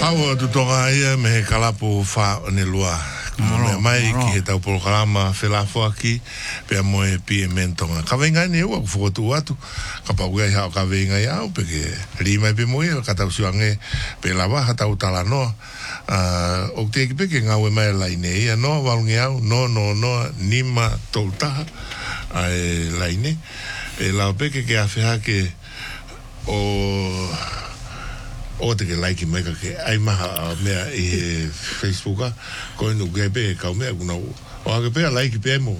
Hau tu tonga ia me kalapu wha ne lua. Me mai ki he tau programa whelafo aki, pia moe pie mentonga. Ka venga ni ua kufotu atu, ka paugai hao ka venga i au, peke rima pe moe, ka tau suange pe lawa, ha tau tala noa. O te eki peke ngau e mai laine ia, noa walungi au, no, nima toutaha, ai laine. E lau peke ke awhiha ke o te ke like mai ka ke ai maha mea i Facebooka ko inu ke pe ka mea kuna o ake pe like pe mo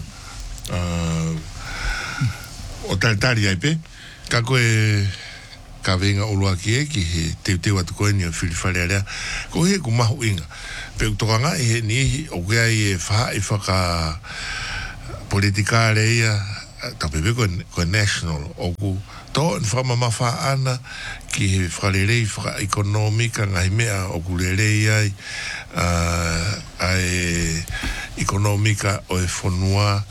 o tari ai pe ka koe ka venga ulua ki he te watu koe ni o whiriwhare area ko he ku mahu inga pe utokanga i he ni o ke ai e wha i whaka politika reia tapepe ko national o ku to in whama mawha ana ki he whalerei whaka ekonomika ngai mea o kulerei ai ai ekonomika o e whanua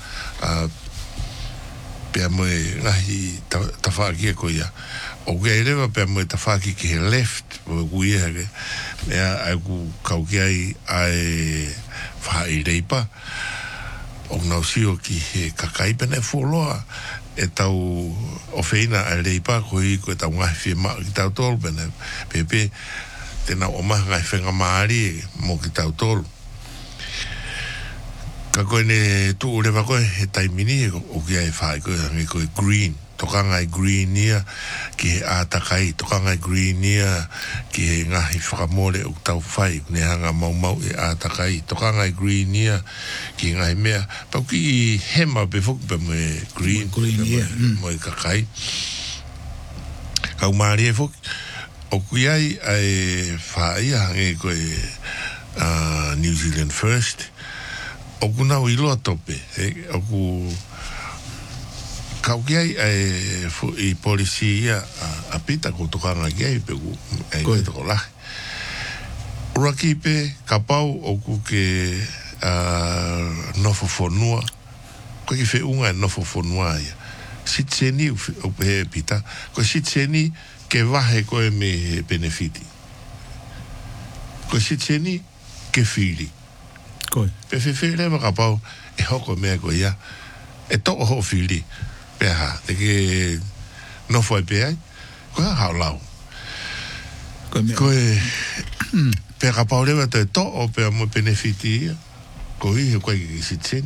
pia moe ngahi tawhaki e koia o kia rewa pia moe tawhaki ki he left o kui e hake mea ai ku kau ki ai wha i reipa o ngau sio ki he kakaipene wholoa e tau o feina a reipa ko i ko e tau ngahi whia maa ki tau tolu pene pepe tena o maha ngai whenga maari mo ki tau tolu ka koe ne tu urewa koe he taimini o ki ai whae koe hangi koe green toka ngai green ia ki he ātakai toka ngai green ia ki he ngahi whakamore o tau whai ne hanga mau e ātakai toka ngai green ia ki ngai mea pau ki hema pe fok pe moe green ia moe kakai kau maari e fok o kui ai whai hangi koe New Zealand First o kuna o iloa tope o ku kau ki ai i polisi ia a pita ko tokanga ki ai pe ku ai ko toko lahi ura ki pe kapau o ku ke nofo fonua ko ki fe unga nofo fonua ia sitseni o pe pita ko sitseni ke vahe ko e me benefiti ko sitseni ke fili ko pe fe leva kapau e hoko mea ko ia e toko ho fili peha, te ke no foi peha, ko hao lau. Ko e peha paulewa te to o peha mo benefiti ia, ko i he koe ki sitsen.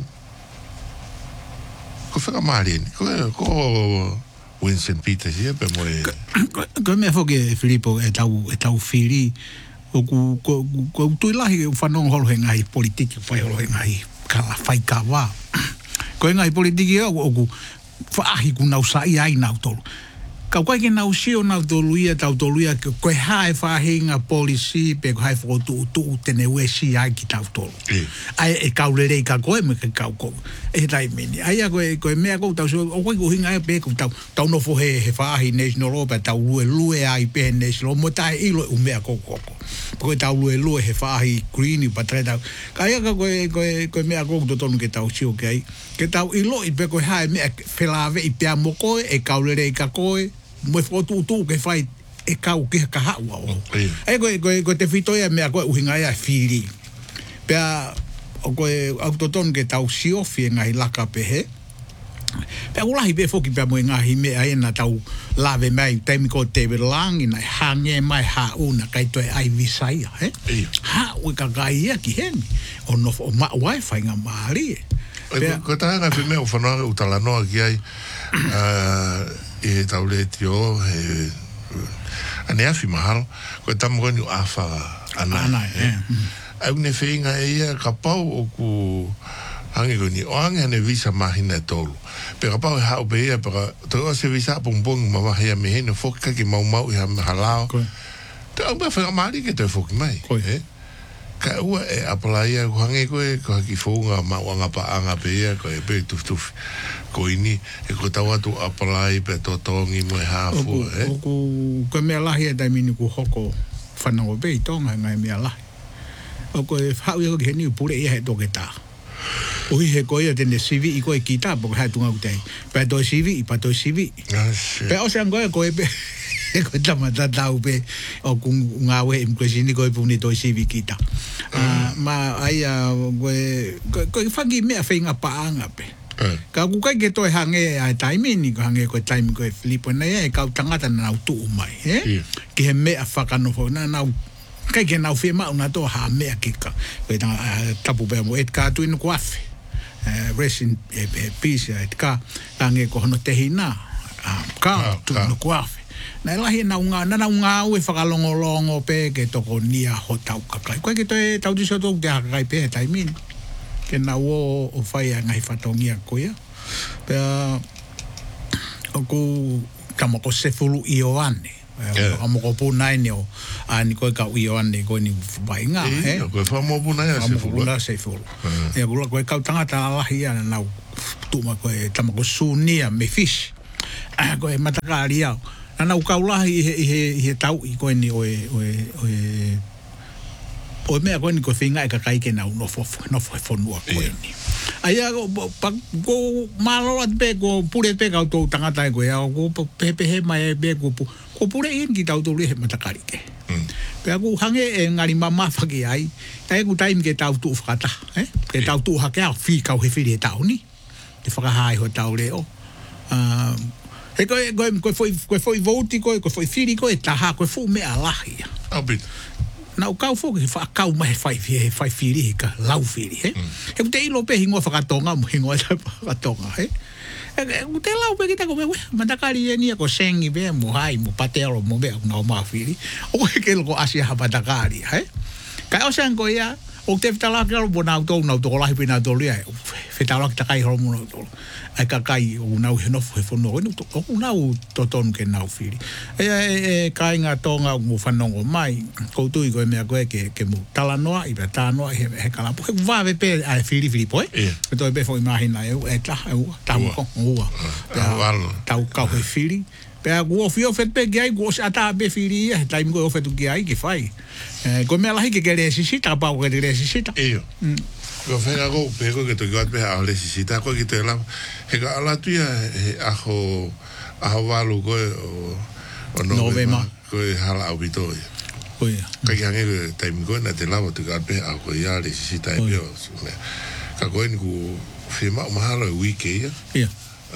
Ko whaka maarien, ko Winston Peters ia, peha mo e... Ko mea whoke Filipo e tau whiri, ko tui lahi whanong holo he ngai politiki, whai holo he ngai whai ka wā. Ko e ngai politiki ia, whaahi ku nau sai ai nau tolu. Kau kai ke nau sio nau tolu ia, tau tolu ia, koe hae whahinga polisi, pe koe hae whakotu tene uesi ai ki tau tolu. Ai e kaurerei ka koe me ke kau kou. E tai meni. Ai a koe mea kou tau sio, o koe kuhinga ai pe kou tau nofo he whaahi national law, pe tau lue ai pe national law, mo tae ilo u mea kou koko. Koe tau lue he whaahi greeni, pa trai tau. Ka ia ka koe mea kou tonu ke tau sio ke ai. Ke tau ilo i pe koe hae mea whelave i pia mo koe, e kaurerei ka koe, mo fotu ke fai e kau ke ka hawa o. Ai koe te fitoia mea koe uhinga ia whiri. Pea o koe autoton ke tau siofi e ngai laka pehe. Pea ulahi pe foki pea mo e ngahi mea ena tau lave mai taimi ko David Langi nai hange mai hauna kai toi ai visaia. Ha ui ka gai ia ki heni. O no o ma wifi nga maari e. Ko taha ngai mea o whanua utalanoa ki ai e tau le tio ane afi mahalo ko tamu koni o afa ana au ne whenga e ia ka pau o ku hangi koni o hangi ane visa mahina tolu pe ka pau e hao pe ia pe ka to o se visa pongbong ma wahia me hene foki kaki mau i ha halao te au pe whenga maari ke te foki mai ka ua e apalaia ku hangi koe ko haki whounga mauanga pa anga pe ia ko e pe tuf ko ini e ko tau atu apalai pe totongi mo e hafu ko mea lahi e taimini ku hoko whanau pe i tonga ngai mea lahi o ko e hau i hoki he niu pure ia he toke tā o hi he ko ia tene CV i ko e ki tā po hai tunga kutei pe toi CV i pa toi CV pe o se angoe ko e pe ko tamata tau pe o kung ngawe impresini ko puni to sivi kita ma aia ko fangi me afenga paanga pe ka ku kai ke to hange ai time ni ko hange ko time ko Filipo na e ka tangata na tu mai ke me afaka no na kai ke na fema una to ha me akika ko tapu pe mo et ka tu in ko afe resin peace et ka hange ko no tehina ka tu no ko afe na lahi na unga u whakalongolongo pe ke toko nia ho tau kakai. Koe ke toi tau tiso tōku te hakakai pe he taimin. Ke na o whai a ngai whatongia koia. Pea oku kamako sefulu i o ane. Kamako pūnai ne o ani koe kau i o ane koe ni whai ngā. Koe whamua pūnai a sefulu. Kamako sefulu. Ia kula koe kau tangata lahi ana nau tūma koe tamako sūnia me fish. Koe matakari au. Nana ukaulahi he tau i koe ni oe mea koe ni koe whinga e kakaike na nofo whonua koe ni. Aia ko malorat pe ko pure pe kau tō tangata e koe au ko pehe mai e pe ko pure in ki tau tō lihe matakarike. Pea ko hange e ngari mamawhaki ai e ku taimi ke tau tū whakata. Ke tau tū hake au whi kau he whiri e tau ni. Te whakahai ho tau leo. He koe foi vouti koe foi whiri koe taha koe fu mea lahi. Abit. Na u kau foke whakau mai whai whiri he ka lau whiri he. He ku te ilo pe hingoa whakatonga mo hingoa whakatonga he. Ku te lau pe kita ko me matakari e nia ko sengi pe mo hai mo patero mo mea kuna o maa whiri. O koe ke loko asia ha matakari he. Kai o sean koe ia o te whitalaki alo mo nau tō lahi pina tō lia whitalaki takai horo mo nau tō. Ai kakai o nau he nofo he whono o nau totonu ke nau whiri. E kai ngā tōnga o ngu whanongo mai, koutui koe mea koe ke mu talanoa, i pia tānoa, he kalapu. He kuwawe pe ai whiri poe. E toi pe fo i mahina e taha e ua, tahu ko, ua. Tau kau he whiri. Pea ku ofi ofet pe ki ai, ku osi ata pe whiri ia, he taimi koe ofetu ki ai, ki whai. Koe mea lahi ke re sisita, pau ke re sisita. Iyo. Ko whenga ko peko ke toki wat peha ole sisita koe ki te lam. He ka alatuia he aho walu koe o novema koe hala au bitoi. Oia. Ka ki hange koe taimi koe na te lawa toki wat peha au koe ia le sisita e peo. Ka koe ni ku whima o mahalo e wike ia. Ia.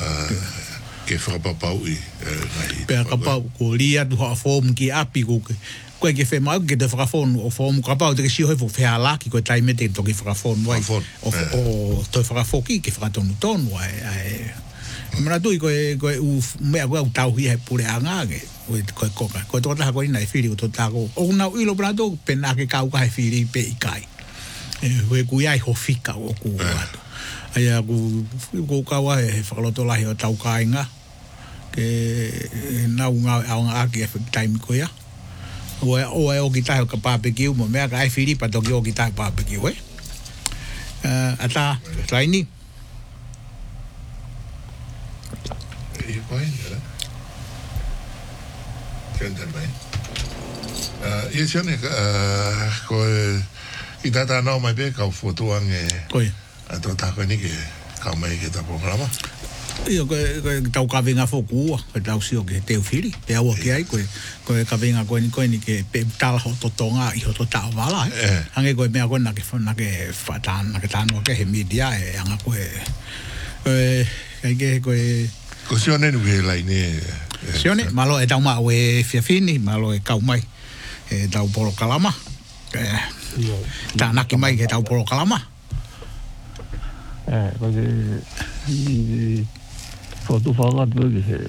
Ke whakapapau i. Pea kapau ko lia tu haa fomu ki api koe. Koe ke whema au ke te whakafonu o whomu kapau te ke siho hefo whehalaki koe taime te toki whakafonu ai. O toi whakafoki ke whakatonu tonu ai. Mana tui koe mea koe au tauhi he pure angage koe koka. Koe tō taha koe ina e whiri o tō tāko. O nau ilo pana tō pena ke kauka he whiri pe i kai. Koe kui ai ho whika o ku ato. Aia ku kaua he whakaloto lahi o tau kāinga. Ke nau ngā au ngā aki e taimi koe ia. O e o ki tahi o ka barbecue mo mea ka ai whiri pa toki o ki tahi barbecue ata laini Ia koe nera Kenda mai Ia sione koe I tata nao mai pe kau fotuang Koe Ato tako ni ke kau mai ke ta programa Ia koe tau kawenga whokua, koe tau sio ke teo whiri, te aua ki ai, koe kawenga koe ni ke pe tala ho totonga i ho to tau wala, Hange koe mea koe na ke tānua ke he media anga koe, koe... Ko sione nu ke lai ne... Sione, malo e tau maa e whiawhini, malo e kau mai, e tau poro kalama, tānaki mai ke tau poro kalama. Koe fotu whakatu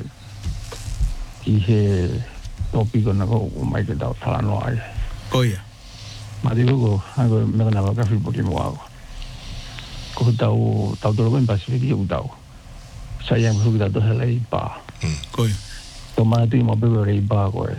ki he topiko na ko mai ke tau talanoa ai. Koia. Mati ko hango meka na waka whipo ki moa ko. Ko tau tolo koe Pasifiki u tau. Sayang huki tau he lei pā. Koia. Tō mati mo pepe rei pā koe.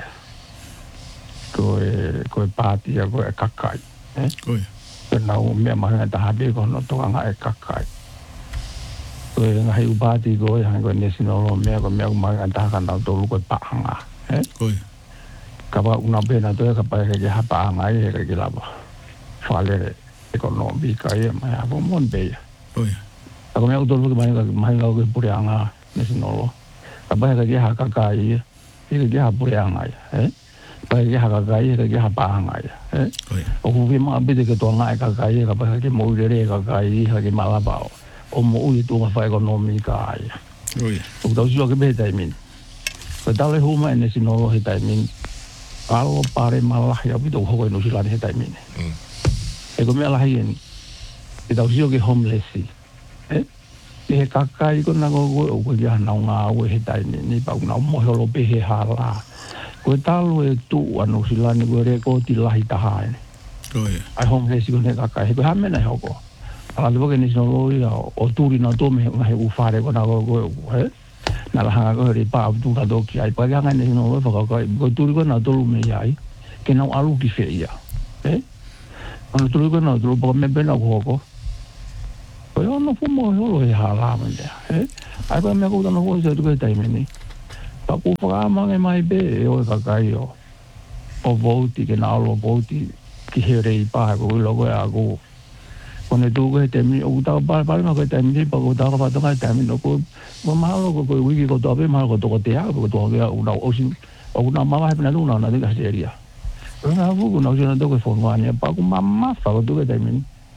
Koe pātia koe kakai. Koia. Koe nau mea mahanga tahape ko no tokanga e kakai. Koe ngahi upati koe hango national lo mea ko mahanga tahaka nau tolu koe pāhanga. Koia. Kapa una pena to ka pa ke hapa ngai ke lava fale ekonomi ka e mai abo mon be Oia. Ako me auto lu mai ko pure anga national ka pa ke ha ka kai ke ha pure anga ya pa ke ha ka kai ke ha pa anga ya o ku ma be de ke to nga ka kai ka pa ke mo re ka kai ha ke mala ba o mo u tu ma fa economica ya o do jo ke be dai min ko dale hu ma ne sino lo he dai min alo pare malah ya bi do ho no sila he dai min e ko me la hien e do jo ke homeless e kakai ko na go o ya na nga o he dai ni pa na mo lo be he hala ko talo e tu anu sila ni go re ko ti la hi ta ha ni ai homeless ko ne kakai ko ha me na ho ko ala lo ke ni no lo ya o tu ri na to me he u fare ko na go he na la ha go ri pa tu na do ki ai pa ga ni no lo fa ko tu ri ko na to lu me ai ke na alu ki fe ya anu tu ri ko na do po me be na ko yo no fumo yo lo ya la me ai pa me ko no ko se tu ke tai me ni pa ko fa ma ngai mai be o ka kai yo o voti ke na lo voti ki he re pa ko lo ko ya ko ne tu ke te mi o ta pa no ke te mi pa ko ta pa to ka te mi no ko ma lo ko wi ko to be ma ko to ko te ya ko to ke o na o sin o na ma ba na lu na de ka seria na fu ko na jo na to ko fo ma ni pa ko ma fa ko tu ke te mi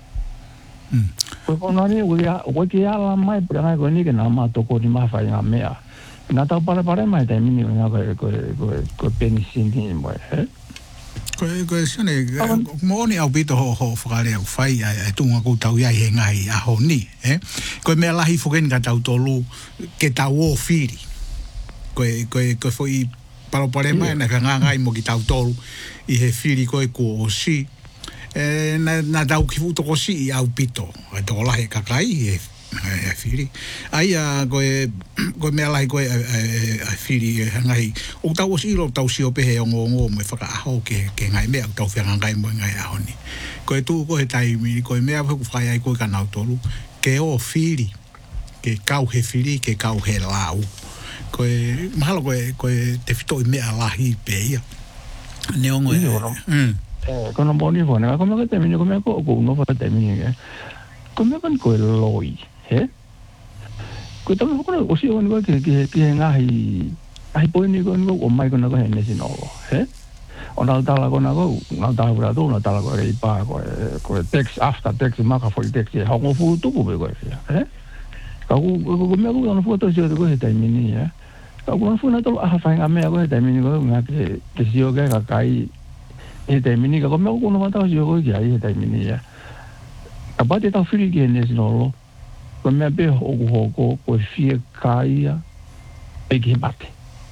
ko na ni o ke ya la mai pra na ko ni ke na ma to ko ni ma fa ya me ya na ta para mai te mi ni na ko penisin ni mo ko sone mo ni au bito ho fare au fai ai tunga ko tau ia he ngai a ho ni ko me la hi fogen ka tau tolu ke tau o firi ko foi para pare mai na ka ngai mo ki tau tolu I he firi ko o si na tau ki futo ko si au bito to la he kakai e firi ai ko me la ko firi ngai o tau si lo tau si o pe he ngo me fa ho ke ngai me tau fa ngai mo ngai a honi ko tu ko he tai mi ko me fa fa ai ko ka na tolu ke o firi ke kau he firi ke kau he lau ko mahalo ko te fito me ala hi pe ia ne ongo ko no boni fo na ko me te mi ko me ko no fa te mi ko me kan ko loi ko tamo ko o si on ke ai po ni ko o mai ko na ko ne si no ona tala ko na ko na tala bra do na tala ko re pa ko text after text ma ka foi text ha ko fu tu ko be ko ka ko me ko na fu to si ko he tai mi ni ka ko fu na to a fa nga me ko he tai mi ni ko nga ke si o ga kai he tai mi ni ka ko me ko no ta si ko ga he tai mi ni a ba te ta firi ke ne si no ko me be ho ko fie kai e ke bate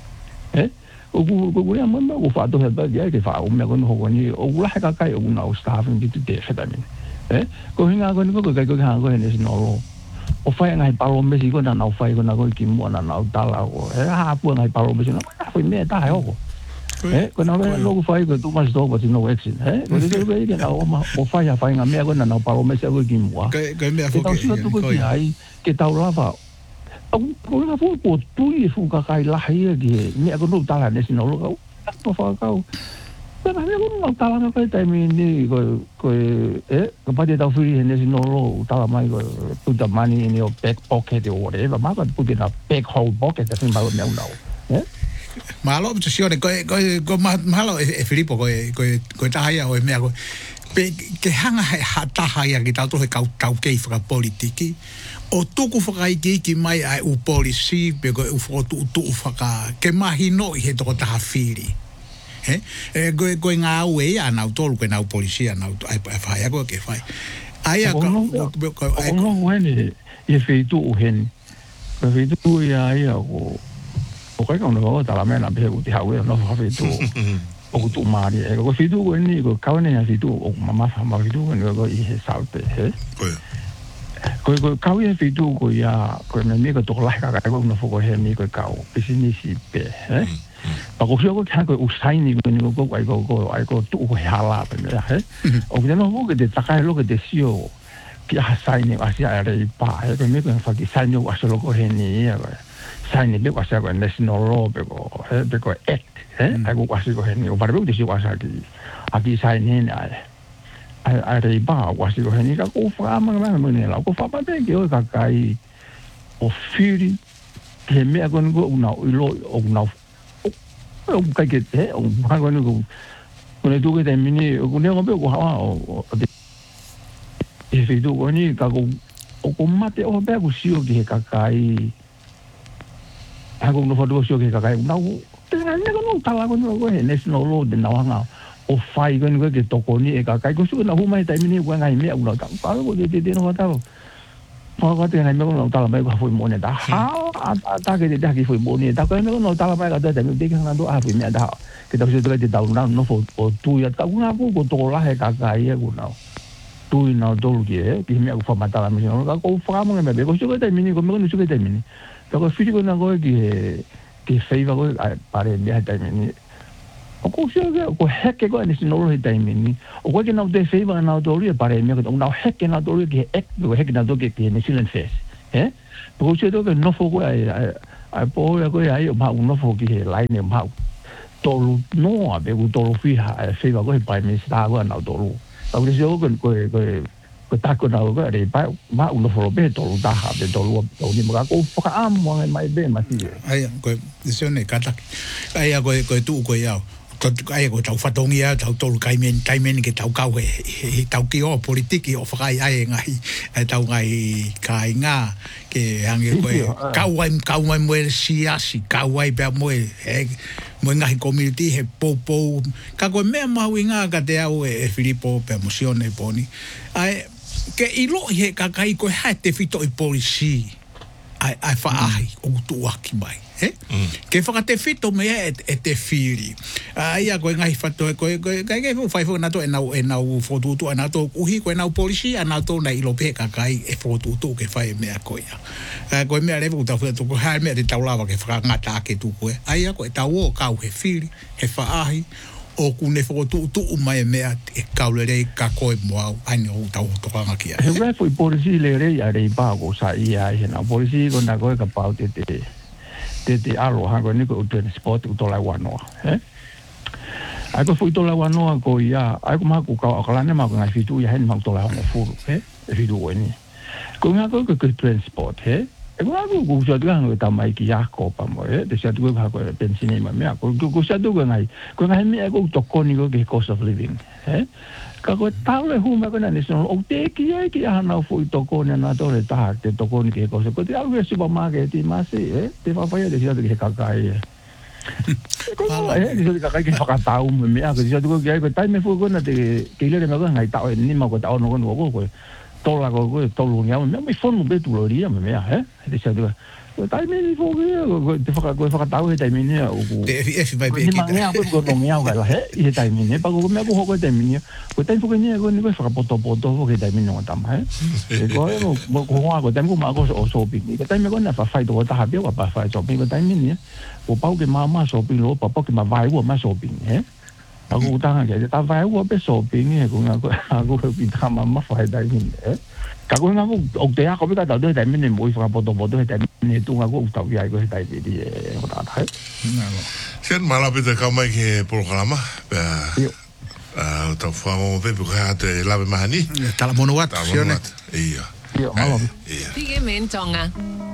o ya mo ko fa do he ba ya ke fa o me ko no ko ni o la ka kai o na o staff ni tu te fa da mi ko hinga ko ni ko ka ko ha ko ne si no o fa ngai pa lo me si ko na na fa ko na ko ki mo na na ta la ko ha pu ngai pa lo me si na fa me ta ha ko ko na lo ko fa ko tu mas do ko si no exit ko de ko ke na o fa ya fa nga me ko na na pa lo me se ko ki mo ke me fa ko ai ke ta la fa ko na fu ko tu I fu ka kai la hi ke me ko no ta la ne si no lo ko fa ka pero me ko no ta la ka ta mi ni ko ko pa de ta fu ne si no lo ta la mai ko put the money in your back pocket or whatever ma ko put in a back hole pocket that thing ba no malo to sione ko malo e Filippo ko taia o me ko ke hanga ha taia ki tau to kau ke fra politiki o tuku whakai ki mai ai u polisi pe ko u fotu tu whaka ke mahi no I he toko taha whiri ko ngā ue ana u tolu ko ngā polisi ana ai whai ako ke whai ai ako no hene I wheitu u hene ko wheitu ia ia ko o kai kau no ta la mena pe u te hawe no whaitu o tu mari ko wheitu ko ni ko kawane ia wheitu o mama ma wheitu ko I he saute ko kau ia wheitu ko ia ko me ko to la ka ko no foko he ni ko kau business pe pa ko ko ka ko usai ni ko ai ko tu ko hala pe o que no ko de takai lo que de sio ki ha sai ni asia re pa ko me ko fa ki sai no aso lo ko he ni ia sai ni be ko asia ko national law pe ko act ai ko asia ko he ni o para be de sio asia ki aki sai ni ai re ba ko asia ko he ni ka ko fa ma ni la ko fa pa de ke o ka kai o firi ke me ko una lo o una o kai ke te o ha ko no ko le tu ke te mini ko ne ngo be ko ha o e fi tu ko ni ka ko mate o be ko si o ke ka kai ha ko no foto si o ke ka kai na te na ne ko no tala ko no ko ne sino lo de na nga o fai ko ni ke to ko ni e ka kai ko su na hu mai te mini ko ngai me o na ka ko de no ta我哋係咩講大陸咪個會冇呢？但好大嘅啲係會冇呢？但佢咩講大陸咪個都係啲香港都係會咩？但佢就算都係啲大陸人，我對啊，大陸嗰個多啦係假假嘅個嗱，對嗱多嘅，啲咩個貨物大陸咪講，個個花乜嘅咪，個suy個對面呢個咩講suy個對面呢？但個菲律賓嗰個嘅飛話嗰個巴黎咩係對面呢？我講嘅個黑嘅嗰陣時攞去對面呢？我見到對飛話嗱到呢巴黎咩個，我嗱黑嘅嗱到呢嘅黑，個黑嘅嗱到嘅嘅呢先能 face， 誒，不過最多嘅攞貨嗰係波咧嗰係唔怕攞貨嘅來呢唔怕，道路孬啊，別個道路飛下飛話嗰係巴黎沙嗰個鬧道路，但係時候個打個鬧嗰係擺買攞貨俾道路打下嘅道路你冇講我啱我係買俾乜嘢？ 哎呀，佢你想嚟講得，哎呀，佢都佢有。哎呀，我就發動嘢，就到界面嘅就交嘅，就叫我 politik 我發嗌就嗌界亞嘅行嘅佢，教位每試下時教位俾每每嗌 community 係報，教佢咩嘛會嗌嘅啲啊，Filipo 俾冇上嚟幫你，哎嘅一路嘢教佢佢係得fit到 policy，哎發嗌我都話佢咪。ke whakate whito mea e te whiri. Ia koe ngai whato, koe whai na to e nau whotutu, e nau tō uhi, koe nau polisi, e nau tō nei ilo pēka kai e whotutu ke whai mea koe ia. Koe mea rewa utau whito, koe hae mea te taulawa ke whakangata ake tu koe. Ia koe tau o kau he whiri, he whaahi, o kune whotutu mai mea e kaulere ka koe moau, aine o tau tokanga kia. He wea fui polisi le rei a rei pāko sa ia he na polisi kona koe ka pau te aloha ko ni ko transport ko tola wanoa ai ko foi tola wanoa ko ia ai ko ma ko ka kalane ma ko ngai fitu ia hen ma tola ho furu fitu ni ko nga ko transport e ko ko so tu nga ta mai ki ya ko pa mo de sa tu ko pensine ma me ko sa tu ngai me ko to ko ni ko ke cost of living ka ko tau le huma ko na ni so o te ki ha na foi to ko na to le ta te to ko ni ke ko so ko te au e supermarket ti ma se te fa fa de sia de ka kai ko ni so ka kai ke fa tau me a ko sia tu ko ko tai me fu ko na te ke le me ko ngai tau ni ma ko tau no ko to la ko to lu nya me fon mo be tu lo ria me a de sia tu ko tai me ni fo ko te fa tau e tai me ni o ko te vai be ki ma ko no me a ga la e tai me ni pa ko me ko ko tai me ni ko tai fu ko ni ko ni ko fa poto ko ke tai me no ta ma e ko mo ko ko tai ko ma ko so bi ni tai me ko na fa fai to ta ha bi wa pa fai so bi ko tai me ni ko pa ke ma so bi lo pa ke ma vai wo ma so bi ako utang ke ta vai wo be so bi ni ko nga ko bi ta ma fai dai ni ka ko nga ko o te a ko bi ka ta do dai me ni mo fa poto dai ni tu nga ko ta ya ko dai di ko ta dai sen mala pe te ka mai ke programa ta fa mo pe ko ha te la be mahani ta la mono wat iya iya malo iya Pige mentonga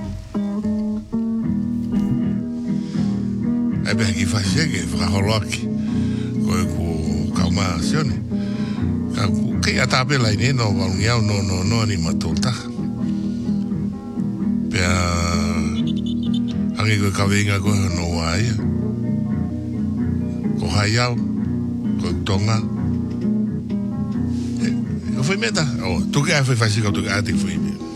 e be ki fa chege fra holoki ko kalma sione ke ata be la ni no va no ni matota pe ange ko ka venga ko no vai ko haya ko tonga foi meta tu que foi fácil que tu que foi